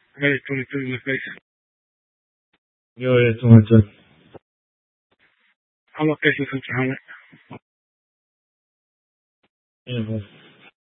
I got it 22 in the face. Yo, yeah, 200. I'm location 100. Yeah, bro.